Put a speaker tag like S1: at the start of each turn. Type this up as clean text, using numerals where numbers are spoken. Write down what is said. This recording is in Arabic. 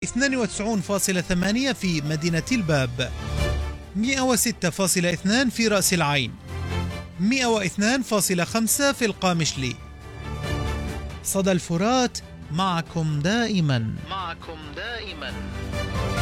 S1: 92.8 في مدينة الباب، 106.2 في رأس العين، 102.5 في القامشلي. صدى الفرات، معكم دائما.